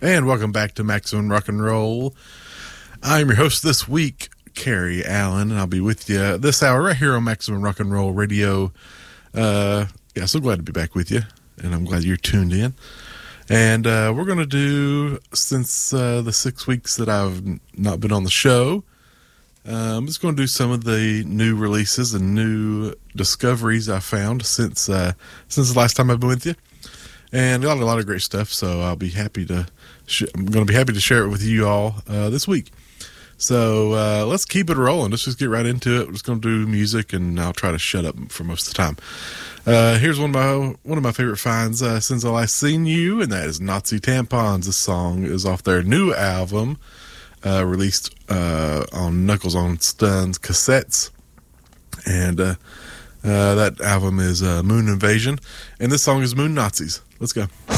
And welcome back to Maximum Rock and Roll. I'm your host this week, Carrie Allen, and I'll be with you this hour right here on Maximum Rock and Roll Radio. So glad to be back with you, and I'm glad you're tuned in. And we're going to do, since the 6 weeks that I've not been on the show, I'm just going to do some of the new releases and new discoveries I found since the last time I've been with you. And a lot of great stuff, so I'll be happy to I'm going to be happy to share it with you all this week. So let's keep it rolling. Let's just get right into it. We're just going to do music, and I'll try to shut up for most of the time. Here's one of my favorite finds since I last seen you, and that is Nazi Tampons. This song is off their new album, released on Knuckles on Stuns cassettes, and that album is Moon Invasion, and this song is Moon Nazis. Let's go.